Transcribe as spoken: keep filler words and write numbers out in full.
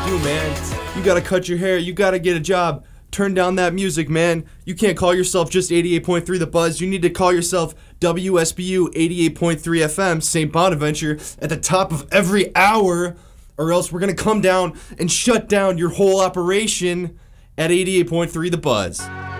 do, man. You gotta cut your hair. You gotta get a job. Turn down that music, man. You can't call yourself just eighty-eight point three The Buzz. You need to call yourself W S B U eighty-eight point three F M, Saint Bonaventure, at the top of every hour, or else we're going to come down and shut down your whole operation at eighty-eight point three The Buzz.